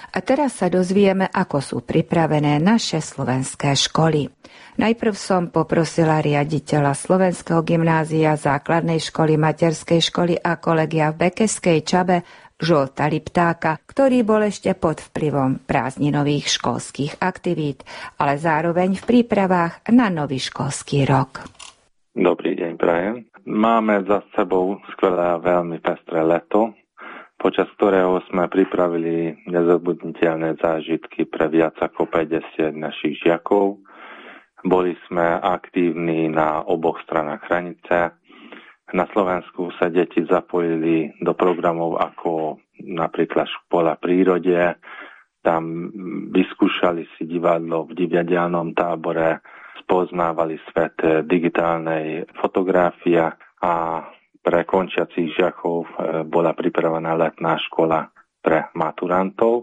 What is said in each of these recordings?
A teraz sa dozvieme, ako sú pripravené naše slovenské školy. Najprv som poprosila riaditeľa Slovenského gymnázia, základnej školy, materskej školy a kolegia v Bekeskej Čabe Žolta Liptáka, ktorý bol ešte pod vplyvom prázdninových školských aktivít, ale zároveň v prípravách na nový školský rok. Dobrý deň, prajem. Máme za sebou skvelé a veľmi pestré leto, počas ktorého sme pripravili nezabudniteľné zážitky pre viac ako 50 našich žiakov. Boli sme aktívni na oboch stranách hranice. Na Slovensku sa deti zapojili do programov ako napríklad Škola prírode. Tam vyskúšali si divadlo v divadelnom tábore, spoznávali svet digitálnej fotografie a pre končiacich žiakov bola pripravená letná škola pre maturantov.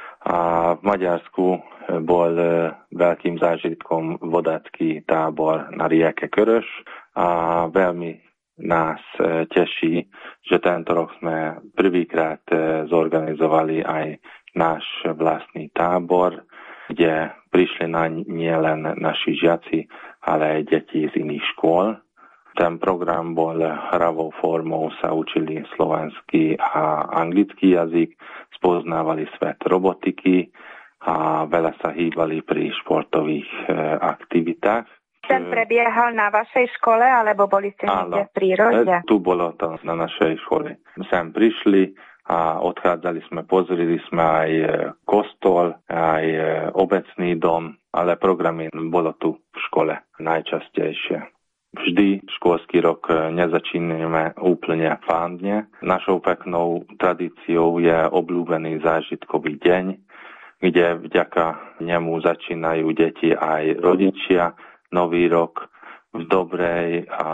A v Maďarsku bol veľkým zážitkom vodácky tábor na rieke Körös a veľmi nás teší, že tento rok sme prvýkrát zorganizovali aj náš vlastný tábor, kde prišli nielen naši žiaci, ale aj deti z iných škôl. Ten program bol hravou formou, sa učili slovenský a anglický jazyk, spoznávali svet robotiky a veľa sa hýbali pri športových aktivitách. Ten prebiehal na vašej škole, alebo boli ste niekde v prírode? Tu bolo to na našej škole. Sem prišli a odchádzali sme, pozreli sme aj kostol, aj obecný dom, ale programy bolo tu v škole najčastejšie. Vždy školský rok nezačíname úplne fandne. Našou peknou tradíciou je obľúbený zážitkový deň, kde vďaka nemu začínajú deti aj rodičia nový rok v dobrej a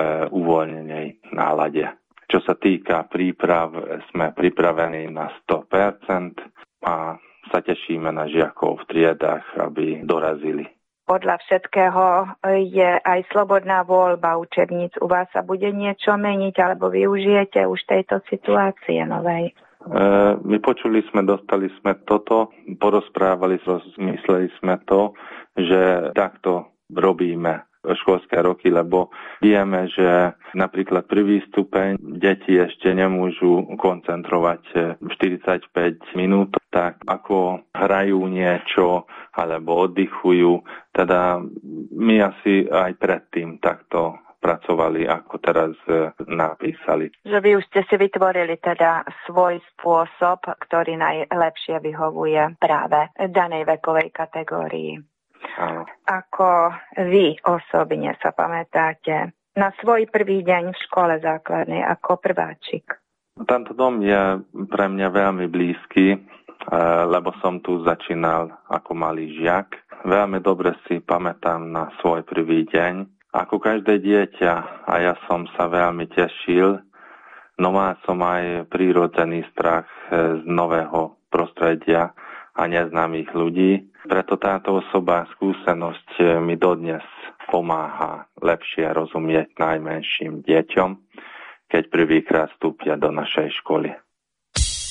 uvoľnenej nálade. Čo sa týka príprav, sme pripravení na 100% a sa tešíme na žiakov v triedách, aby dorazili. Podľa všetkého je aj slobodná voľba učebníc. U vás sa bude niečo meniť, alebo využijete už tejto situácie novej? My počuli sme, dostali sme toto, porozprávali, rozmysleli sme to, že takto robíme školské roky, lebo vieme, že napríklad prvý stupeň deti ešte nemôžu koncentrovať 45 minút, tak ako hrajú niečo alebo oddychujú, teda my asi aj predtým takto pracovali, ako teraz napísali. Že vy už ste si vytvorili teda svoj spôsob, ktorý najlepšie vyhovuje práve danej vekovej kategórii. Áno. Ako vy osobne sa pamätáte na svoj prvý deň v škole základnej ako prváčik? Tento dom je pre mňa veľmi blízky, lebo som tu začínal ako malý žiak. Veľmi dobre si pamätám na svoj prvý deň. Ako každé dieťa a ja som sa veľmi tešil, no mal som aj prírodzený strach z nového prostredia a neznámych ľudí. Preto táto skúsenosť mi dodnes pomáha lepšie rozumieť najmenším deťom, keď prvýkrát vstúpia do našej školy.